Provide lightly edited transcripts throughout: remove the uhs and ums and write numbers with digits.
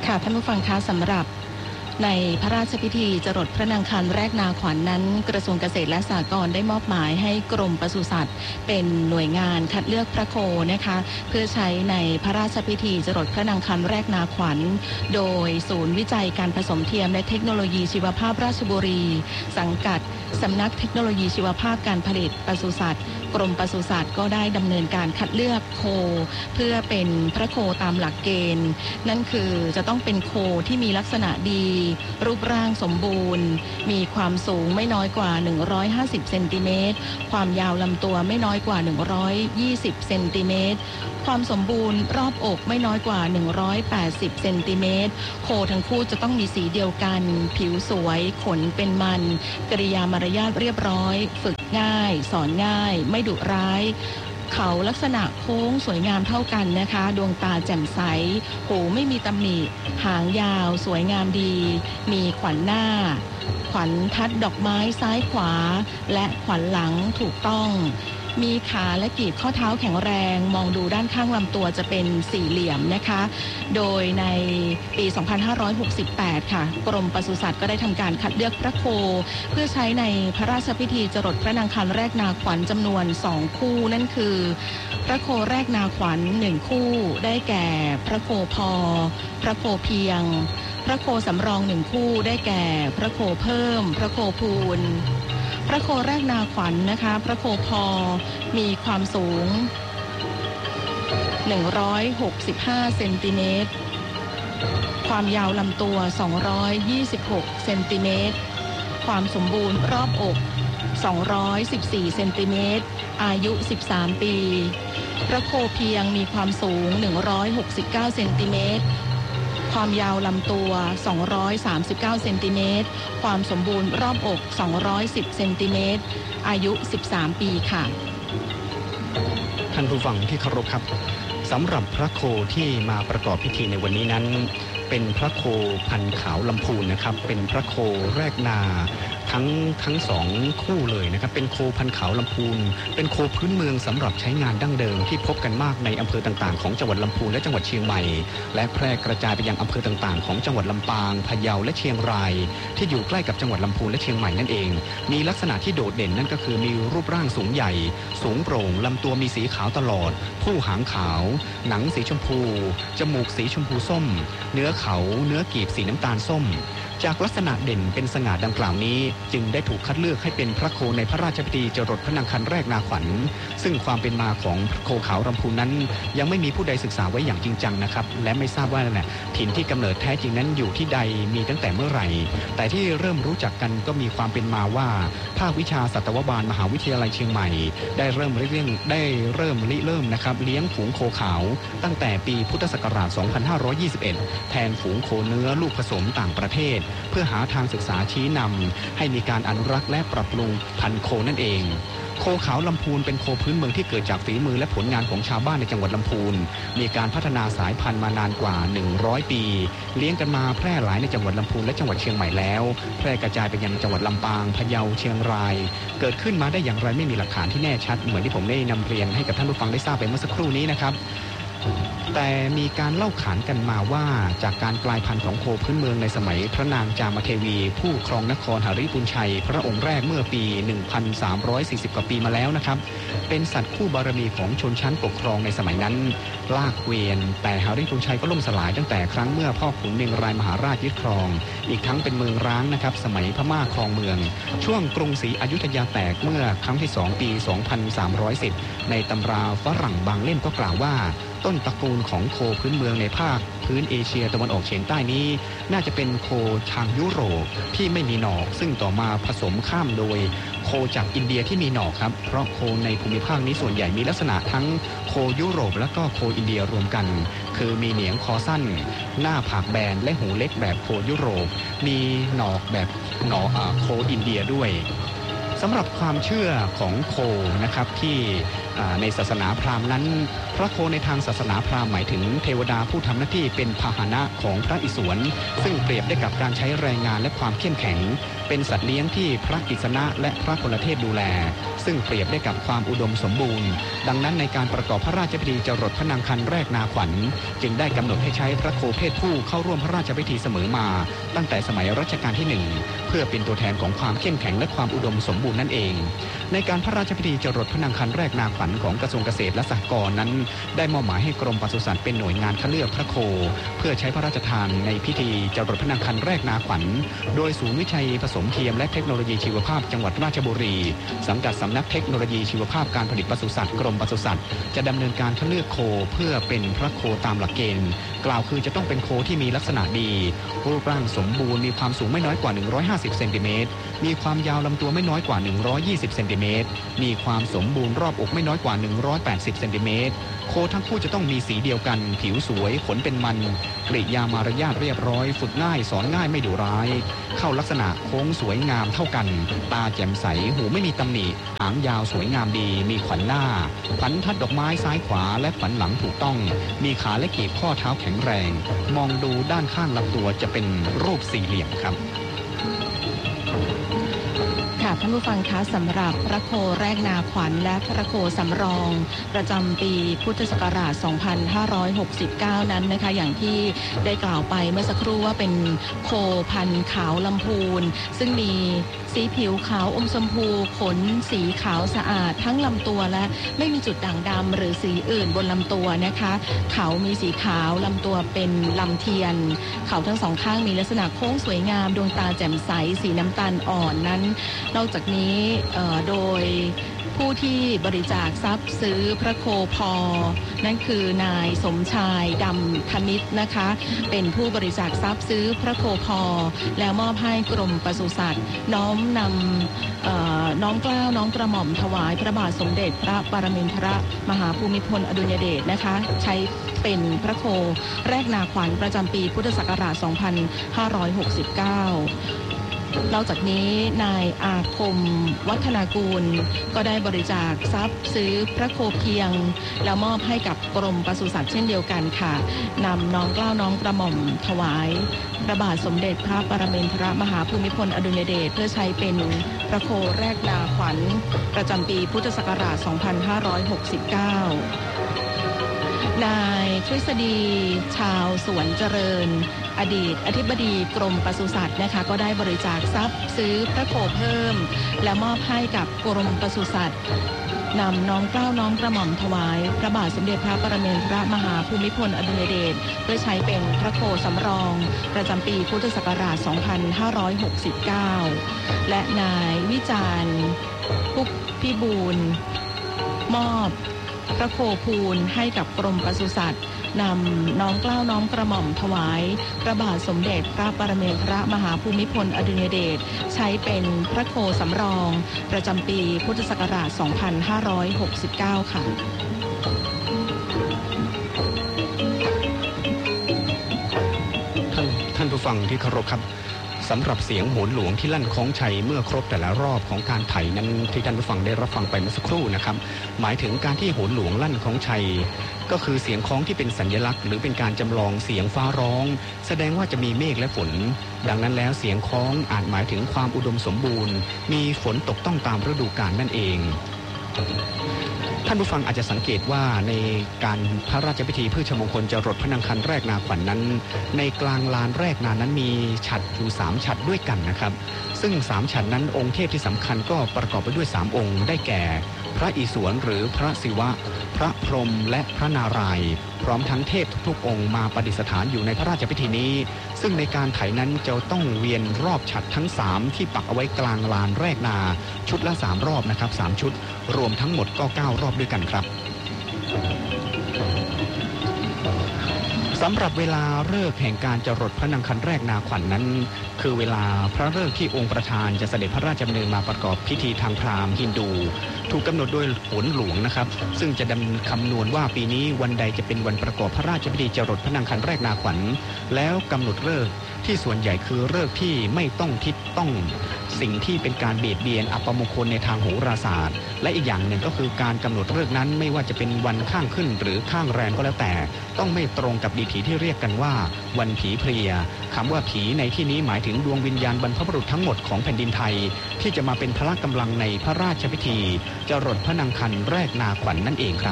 ค่ะท่านผู้ฟังคะสำหรับในพระราชพิธีจรดพระนางคันแรกนาขวัญ นั้นกระทรวงเกษตรและสหกรณ์ได้มอบหมายให้กรมปศุสัตว์เป็นหน่วยงานคัดเลือกพระโคนะคะเพื่อใช้ในพระราชพิธีจรดพระนางคันแรกนาขวัญโดยศูนย์วิจัยการผสมเทียมและเทคโนโลยีชีวภาพราชบุรีสังกัดสำนักเทคโนโลยีชีวภาพการผลิตปศุสัตว์กรมปศุสัตว์ก็ได้ดำเนินการคัดเลือกโคเพื่อเป็นพระโคตามหลักเกณฑ์นั่นคือจะต้องเป็นโคที่มีลักษณะดีรูปร่างสมบูรณ์มีความสูงไม่น้อยกว่า150เซนติเมตรความยาวลำตัวไม่น้อยกว่า120เซนติเมตรความสมบูรณ์รอบอกไม่น้อยกว่า180เซนติเมตรโคทั้งคู่จะต้องมีสีเดียวกันผิวสวยขนเป็นมันกริยามารยาทเรียบร้อยฝึกง่ายสอนง่ายไม่ดุร้ายเขาลักษณะโค้งสวยงามเท่ากันนะคะดวงตาแจ่มใสหูไม่มีตำหนิหางยาวสวยงามดีมีขวัญหน้าขวัญทัดดอกไม้ซ้ายขวาและขวัญหลังถูกต้องมีขาและกีบข้อเท้าแข็งแรงมองดูด้านข้างลำตัวจะเป็นสี่เหลี่ยมนะคะโดยในปี 2568 ค่ะกรมปศุสัตว์ก็ได้ทำการคัดเลือกพระโคเพื่อใช้ในพระราชพิธีจรดพระนางคันแรกนาขวัญจำนวน2คู่นั่นคือพระโคแรกนาขวัญ1คู่ได้แก่พระโคพอพระโคเพียงพระโคสำรอง1คู่ได้แก่พระโคเพิ่มพระโคพูนพระโคแรกนาขวัญนะคะพระโคพอมีความสูง165เซนติเมตรความยาวลำตัว226เซนติเมตรความสมบูรณ์รอบอก214เซนติเมตรอายุ13ปีพระโคเพียงมีความสูง169เซนติเมตรความยาวลำตัว239เซนติเมตรความสมบูรณ์รอบอก210เซนติเมตรอายุ13ปีค่ะท่านผู้ฟังที่เคารพครับสำหรับพระโคที่มาประกอบพิธีในวันนี้นั้นเป็นพระโคพันขาวลำพูนนะครับเป็นพระโคแรกนาทั้งสองคู่เลยนะครับเป็นโคพันขาวลำพูนเป็นโคพื้นเมืองสำหรับใช้งานดั้งเดิมที่พบกันมากในอำเภอต่างๆของจังหวัดลำพูนและจังหวัดเชียงใหม่และแพร่กระจายไปยังอำเภอต่างๆของจังหวัดลำปางพะเยาและเชียงรายที่อยู่ใกล้กับจังหวัดลำพูนและเชียงใหม่นั่นเองมีลักษณะที่โดดเด่นนั่นก็คือมีรูปร่างสูงใหญ่สูงโปร่งลำตัวมีสีขาวตลอดผู้หางขาวหนังสีชมพูจมูกสีชมพูส้มเนื้อเขาเนื้อกีบสีน้ำตาลส้มจากลักษณะเด่นเป็นสง่าดังกล่าวนี้จึงได้ถูกคัดเลือกให้เป็นพระโคในพระราชพิธีจรดพระนางคันแรกนาขวัญซึ่งความเป็นมาของโคขาวลำพูนนั้นยังไม่มีผู้ใดศึกษาไว้อย่างจริงจังนะครับและไม่ทราบว่าถิ่นที่กำเนิดแท้จริงนั้นอยู่ที่ใดมีตั้งแต่เมื่อไหร่แต่ที่เริ่มรู้จักกันก็มีความเป็นมาว่าภาควิชาสัตวบาลมหาวิทยาลัยเชียงใหม่ได้เริ่มนะครับเลี้ยงฝูงโคขาวตั้งแต่ปีพุทธศักราช 2521 แทนฝูงโคเนื้อลูกผสมต่างประเทศเพื่อหาทางศึกษาชี้นำให้มีการอนุรักษ์และปรับปรุงพันธุ์โคนั่นเองโคขาวลำพูนเป็นโคพื้นเมืองที่เกิดจากฝีมือและผลงานของชาวบ้านในจังหวัดลำพูนมีการพัฒนาสายพันธุ์มานานกว่า100ปีเลี้ยงกันมาแพร่หลายในจังหวัดลำพูนและจังหวัดเชียงใหม่แล้วแพร่กระจายไปยังจังหวัดลำปางพะเยาเชียงรายเกิดขึ้นมาได้อย่างไรไม่มีหลักฐานที่แน่ชัดเหมือนที่ผมได้นำเรียนให้กับท่านผู้ฟังได้ทราบไปเมื่อสักครู่นี้นะครับแต่มีการเล่าขานกันมาว่าจากการกลายพันธุ์ของโคพื้นเมืองในสมัยพระนางจามเทวีผู้ครองนครหฤบุญชัยพระองค์แรกเมื่อปี 1340 กว่าปีมาแล้วนะครับเป็นสัตว์คู่บารมีของชนชั้นปกครองในสมัยนั้นลากเกวียนแต่หฤบุญชัยก็ล่มสลายตั้งแต่ครั้งเมื่อพ่อขุนเมงรายมหาราชยึดครองอีกทั้งเป็นเมืองร้างนะครับสมัยพม่าครองเมืองช่วงกรุงศรีอยุธยาแตกเมื่อครั้งที่2ปี 2310ในตำราฝรั่งบางเล่มก็กล่าวว่าต้นตระกูลของโคพื้นเมืองในภาคพื้นเอเชียตะวันออกเฉียงใต้นี้น่าจะเป็นโคทางยุโรปที่ไม่มีหนอกซึ่งต่อมาผสมข้ามโดยโคจากอินเดียที่มีหนอกครับเพราะโคในภูมิภาคนี้ส่วนใหญ่มีลักษณะทั้งโคยุโรปและก็โคอินเดียรวมกันคือมีเหนียงคอสั้นหน้าผากแบนและหูเล็กแบบโคยุโรปมีหนอกแบบโคอินเดียด้วยสำหรับความเชื่อของโคนะครับที่ในศาสนาพราหมณ์นั้นพระโคในทางศาสนาพราหมณ์หมายถึงเทวดาผู้ทำหน้าที่เป็นพาหนะของพระอิศวรซึ่งเปรียบได้กับการใช้แรงงานและความเข้มแข็งเป็นสัตว์เลี้ยงที่พระกฤษณะและพระพลเทพดูแลซึ่งเปรียบได้กับความอุดมสมบูรณ์ดังนั้นในการประกอบพระราชพิธีจรดพระนางคันแรกนาขวัญจึงได้กำหนดให้ใช้พระโคเพศผู้เข้าร่วมพระราชพิธีเสมอมาตั้งแต่สมัยรัชกาลที่1เพื่อเป็นตัวแทนของความเข้มแข็งและความอุดมสมบูรณ์นั่นเองในการพระราชพิธีจรดพระนางคันแรกนาขวัญของกระทรวงเกษตรและสหกรณ์นั้นได้มอบหมายให้กรมปศุสัตว์เป็นหน่วยงานคัดเลือกพระโคเพื่อใช้พระราชทานในพิธีจรดพระนางคันแรกนาขวัญโดยศูนย์วิจัยผสมเทียมและเทคโนโลยีชีวภาพจังหวัดราชบุรีสังกัดสำนักเทคโนโลยีชีวภาพการผลิตปศุสัตว์กรมปศุสัตว์จะดำเนินการคัดเลือกโคเพื่อเป็นพระโคตามหลักเกณฑ์กล่าวคือจะต้องเป็นโคที่มีลักษณะดีรูปร่างสมบูรณ์มีความสูงไม่น้อยกว่า150เซนติเมตรมีความยาวลำตัวไม่น้อยกว่า120เซนติเมตรมีความสมบูรณ์รอบอกไม่น้อยกว่า180เซนติเมตรโคทั้งคู่จะต้องมีสีเดียวกันผิวสวยขนเป็นมันกริยามารยาทเรียบร้อยฝึกง่ายสอนง่ายไม่ดุร้ายเข้าลักษณะโค้งสวยงามเท่ากันตาแจ่มใสหูไม่มีตำหนิหางยาวสวยงามดีมีขวัญหน้าขวัญทัดดอกไม้ซ้ายขวาและขวัญหลังถูกต้องมีขาและกีบข้อเท้าแข็งแรงมองดูด้านข้างลำตัวจะเป็นรูปสี่เหลี่ยมครับท่านผู้ฟังคะสำหรับพระโคแรกนาขวัญและพระโคสำรองประจำปีพุทธศักราช 2569 นั้นนะคะอย่างที่ได้กล่าวไปเมื่อสักครู่ว่าเป็นโคพันธุ์ขาวลำพูนซึ่งมีสีผิวขาวอมชมพูขนสีขาวสะอาดทั้งลำตัวและไม่มีจุดด่างดำหรือสีอื่นบนลำตัวนะคะเขามีสีขาวลำตัวเป็นลำเทียนเขาทั้งสองข้างมีลักษณะโค้งสวยงามดวงตาแจ่มใสสีน้ำตาลอ่อนนั้นนอกจากนี้โดยผู้ที่บริจาคทรัพย์ซื้อพระโคพอนั่นคือนายสมชายดำธมิตรนะคะเป็นผู้บริจาคทรัพย์ซื้อพระโคพอแล้วมอบให้กรมปศุสัตว์น้อมนำน้อมเกล้าน้อมกระหม่อมถวายพระบาทสมเด็จพระปรมินทรมหาภูมิพลอดุลยเดชนะคะใช้เป็นพระโคแรกนาขวัญประจำปีพุทธศักราช 2569นอกจากนี้นายอาคมวัฒนากูลก็ได้บริจาคทรัพย์ซื้อพระโคเพียงแล้วมอบให้กับกรมปศุสัตว์เช่นเดียวกันค่ะนำน้อมเกล้าน้อมกระหม่อมถวายพระบาทสมเด็จพระปรมินทรมหาภูมิพลอดุลยเดชเพื่อใช้เป็นพระโคแรกนาขวัญประจำปีพุทธศักราช 2569นายทฤษฎีชาวสวนเจริญอดีตอธิบดีกรมปศุสัตว์นะคะก็ได้บริจาคทรัพย์ซื้อพระโคเพิ่มและมอบให้กับกรมปศุสัตว์นำน้อมเกล้าน้อมกระหม่อมถวายพระบาทสมเด็จพระปรมินทรมหาภูมิพลอดุลยเดชเพื่อใช้เป็นพระโคสำรองประจำปีพุทธศักราช 2569 และนายวิจารณ์พุกพิบูลมอบพระโคพูลให้กับกรมปศุสัตว์นำน้อมเกล้าน้อมกระหม่อมถวายพระบาทสมเด็จพระปรมินทรมหาภูมิพลอดุลยเดชใช้เป็นพระโคสำรองประจำปีพุทธศักราช 2569 ค่ะท่านผู้ฟังที่เคารพครับสำหรับเสียงโหนหลวงที่ลั่นคล้องชัยเมื่อครบแต่ละรอบของการไถนั้นที่ท่านผู้ฟังได้รับฟังไปเมื่อสักครู่นะครับหมายถึงการที่โหนหลวงลั่นคล้องชัยก็คือเสียงคล้องที่เป็นสัญลักษณ์หรือเป็นการจำลองเสียงฟ้าร้องแสดงว่าจะมีเมฆและฝนดังนั้นแล้วเสียงคล้องอาจหมายถึงความอุดมสมบูรณ์มีฝนตกต้องตามฤดูกาลนั่นเองท่านผู้ฟังอาจจะสังเกตว่าในการพระราชพิธีพืชมงคลจรดพระนางคันแรกนาขวัญ นั้นในกลางลานแรกนานั้นมีฉัตรอยู่3ฉัตรด้วยกันนะครับซึ่ง3ฉัตรนั้นองค์เทพที่สำคัญก็ประกอบไปด้วย3องค์ได้แก่พระอิศวรหรือพระศิวะพระพรหมและพระนารายณ์พร้อมทั้งเทพทุกๆองค์มาประดิษฐานอยู่ในพระราชพิธีนี้ซึ่งในการไถนั้นจะต้องเวียนรอบฉัตรทั้ง3ที่ปักเอาไว้กลางลานแรกนาชุดละ3รอบนะครับ3ชุดรวมทั้งหมดก็9รอบด้วยกันครับสำหรับเวลาฤกษ์แห่งการจรดพระนางคันแรกนาขวัญ นั้นคือเวลาพระฤกษ์ที่องค์ประธานจะเสด็จพระราชดำเนินมาประกอบพิธีทางพราหมณ์ฮินดูถูกกำหนดโดยโหนหลวงนะครับซึ่งจะคำนวณว่าปีนี้วันใดจะเป็นวันประกอบพระราชพิธีจรดพระนางคันแรกนาขวัญแล้วกำหนดฤกษ์ที่ส่วนใหญ่คือฤกษ์ที่ไม่ต้องทิศต้องสิ่งที่เป็นการเบียดเบียนอัปมงคลในทางโหราศาสตร์และอีกอย่างหนึ่งก็คือการกำหนดฤกษ์นั้นไม่ว่าจะเป็นวันข้างขึ้นหรือข้างแรมก็แล้วแต่ต้องไม่ตรงกับดีถีที่เรียกกันว่าวันผีเพลียคำว่าผีในที่นี้หมายถึงดวงวิญญาณบรรพบุรุษทั้งหมดของแผ่นดินไทยที่จะมาเป็นพละกำลังในพระราชพิธีจรดพระนางคันแรกนาขวัญ นั่นเองครับ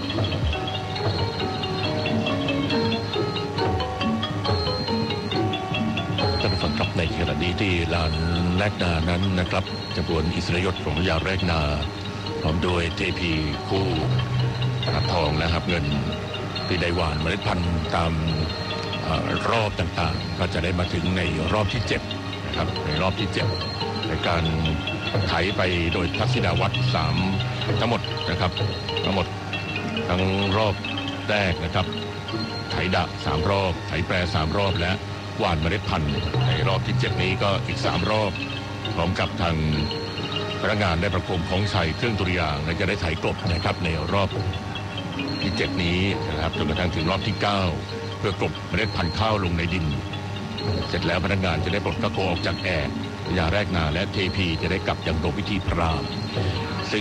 ท่านผู้ฟังครับในขณะนี้ที่ลานแรกนานั้นนะครับจำนวนอิสริยศของพญาแรกนาพร้อมโดยเทพีคู่รับทองนะครับเงินที่ได้หว่านเมล็ดพันธุ์ตามรอบต่างๆก็จะได้มาถึงในรอบที่7นะครับในรอบที่7ในการไถไปโดยทักษิณาวัตร3ทั้งหมดนะครับทั้งหมดทั้งรอบแรกนะครับไถดะ3รอบไถแปร3รอบและหว่านเมล็ดพันธุ์ในรอบที่7นี้ก็อีก3รอบพร้อมกับทางพนักงานได้ประโคมของชัยเครื่องตุริยางและจะได้ไถกลบนะครับในรอบที่7นี้นะครับจนกระทั่งถึงรอบที่9เพื่อกลบเมล็ดพันธุ์ข้าวลงในดินเสร็จแล้วพนักงานจะได้ปลดตะโกออกจากแอกพญาแรกนาและเทพีจะได้กลับยังโรงพิธีพราหมณ์ซึ่ง